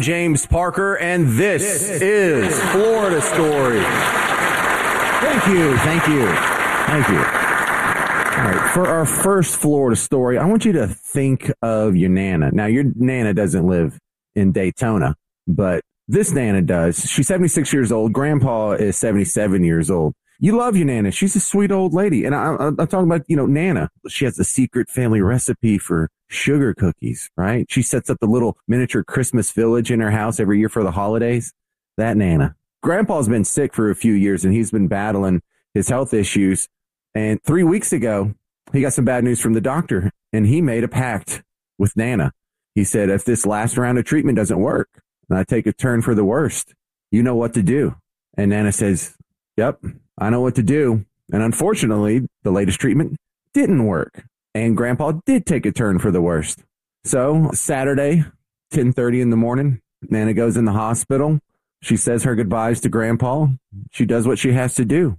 James Parker, and this is Florida Story. Thank you. All right, for our first Florida story, I want you to think of your Nana. Now, your Nana doesn't live in Daytona, but this Nana does. She's 76 years old. Grandpa is 77 years old. You love your Nana. She's a sweet old lady. And I'm talking about, Nana. She has a secret family recipe for sugar cookies, right? She sets up the little miniature Christmas village in her house every year for the holidays. That Nana. Grandpa's been sick for a few years, and he's been battling his health issues. And 3 weeks ago, he got some bad news from the doctor, and he made a pact with Nana. He said, if this last round of treatment doesn't work, and I take a turn for the worst, you know what to do. And Nana says, yep, I know what to do. And unfortunately, the latest treatment didn't work. And Grandpa did take a turn for the worst. So Saturday, 10:30 in the morning, Nana goes in the hospital. She says her goodbyes to Grandpa. She does what she has to do.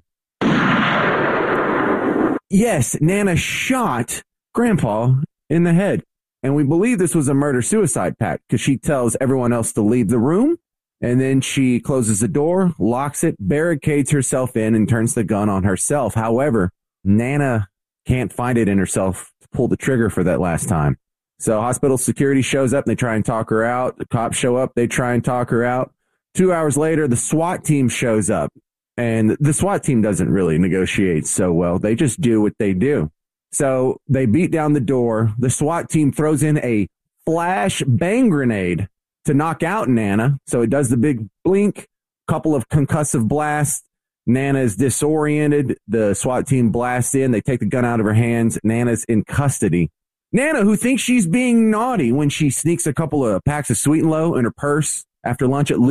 Yes, Nana shot Grandpa in the head. And we believe this was a murder-suicide pact because she tells everyone else to leave the room. And then she closes the door, locks it, barricades herself in, and turns the gun on herself. However, Nana can't find it in herself to pull the trigger for that last time. So hospital security shows up, and they try and talk her out. The cops show up, they try and talk her out. 2 hours later, the SWAT team shows up. And the SWAT team doesn't really negotiate so well. They just do what they do. So they beat down the door. The SWAT team throws in a flash bang grenade to knock out Nana. So it does the big blink, couple of concussive blasts. Nana is disoriented. The SWAT team blasts in. They take the gun out of her hands. Nana's in custody. Nana, who thinks she's being naughty when she sneaks a couple of packs of Sweet and Low in her purse after lunch at